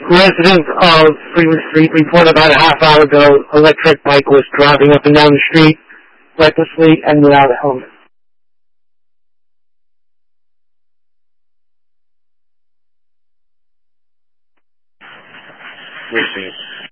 Resident of Freeman Street reported about a half hour ago, electric bike was driving up and down the street recklessly and without a helmet. Received.